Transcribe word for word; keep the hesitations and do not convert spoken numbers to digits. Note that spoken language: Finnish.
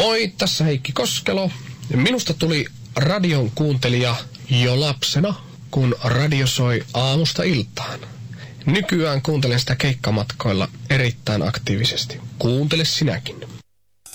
Moi, tässä Heikki Koskelo. Minusta tuli radion kuuntelija jo lapsena, kun radio soi aamusta iltaan. Nykyään kuuntelen sitä keikkamatkoilla erittäin aktiivisesti. Kuuntele sinäkin.